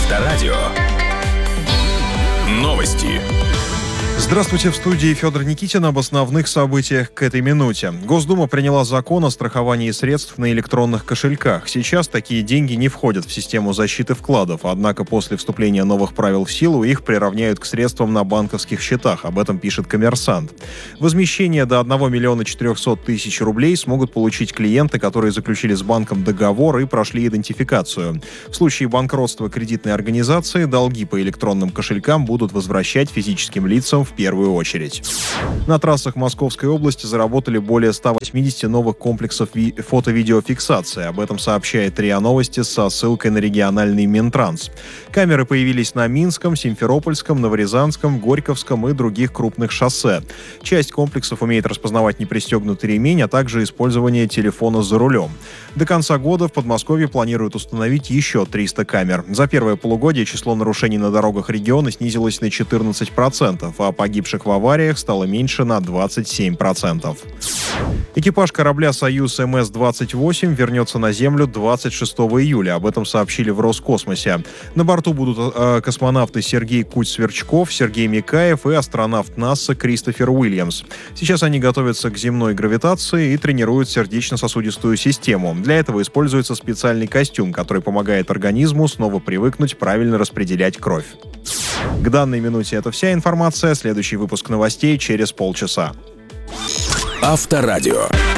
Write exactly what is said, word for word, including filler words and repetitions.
Авторадио. Новости. Здравствуйте, в студии Федор Никитин об основных событиях к этой минуте. Госдума приняла закон о страховании средств на электронных кошельках. Сейчас такие деньги не входят в систему защиты вкладов, однако после вступления новых правил в силу их приравняют к средствам на банковских счетах. Об этом пишет «Коммерсант». Возмещение до одного миллиона четырехсот тысяч рублей смогут получить клиенты, которые заключили с банком договор и прошли идентификацию. В случае банкротства кредитной организации долги по электронным кошелькам будут возвращать физическим лицам в первую очередь. На трассах Московской области заработали более ста восьмидесяти новых комплексов ви- фото-видеофиксации. Об этом сообщает РИА Новости со ссылкой на региональный Минтранс. Камеры появились на Минском, Симферопольском, Новорязанском, Горьковском и других крупных шоссе. Часть комплексов умеет распознавать непристегнутый ремень, а также использование телефона за рулем. До конца года в Подмосковье планируют установить еще триста камер. За первое полугодие число нарушений на дорогах региона снизилось на четырнадцать процентов, а погибших в авариях стало меньше на двадцать семь процентов. Экипаж корабля «Союз эм эс двадцать восемь» вернется на Землю двадцать шестого июля. Об этом сообщили в Роскосмосе. На борту будут э, космонавты Сергей Куть-Сверчков, Сергей Микаев и астронавт НАСА Кристофер Уильямс. Сейчас они готовятся к земной гравитации и тренируют сердечно-сосудистую систему. Для этого используется специальный костюм, который помогает организму снова привыкнуть правильно распределять кровь. К данной минуте это вся информация. Следующий выпуск новостей через полчаса. Авторадио.